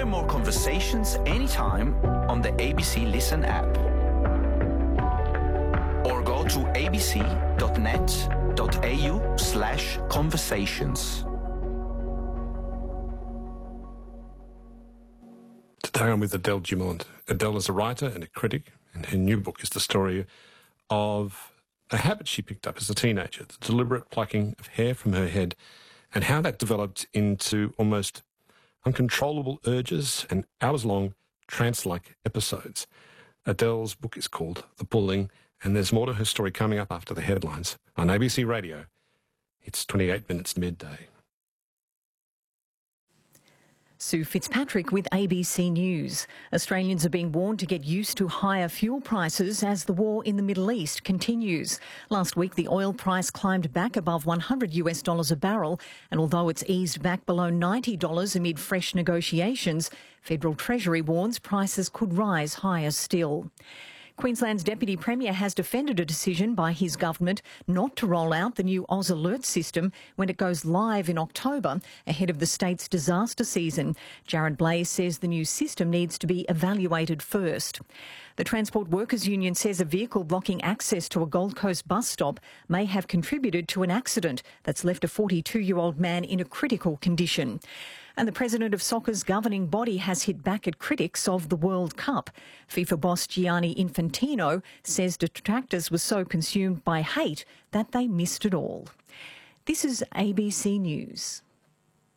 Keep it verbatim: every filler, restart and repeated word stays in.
Hear more conversations anytime on the A B C Listen app. Or go to abc.net.au slash conversations. Today I'm with Adele Dumont. Adele is a writer and a critic, and her new book is the story of a habit she picked up as a teenager, the deliberate plucking of hair from her head, and how that developed into almost uncontrollable urges and hours-long trance-like episodes. Adele's book is called The Pulling, and there's more to her story coming up after the headlines on A B C Radio. It's twenty-eight minutes midday. Sue Fitzpatrick with A B C News. Australians are being warned to get used to higher fuel prices as the war in the Middle East continues. Last week, the oil price climbed back above one hundred US dollars a barrel, and although it's eased back below ninety dollars amid fresh negotiations, Federal Treasury warns prices could rise higher still. Queensland's Deputy Premier has defended a decision by his government not to roll out the new Oz Alert system when it goes live in October ahead of the state's disaster season. Jared Blaze says the new system needs to be evaluated first. The Transport Workers Union says a vehicle blocking access to a Gold Coast bus stop may have contributed to an accident that's left a forty-two-year-old man in a critical condition. And the president of soccer's governing body has hit back at critics of the World Cup. FIFA boss Gianni Infantino says detractors were so consumed by hate that they missed it all. This is A B C News.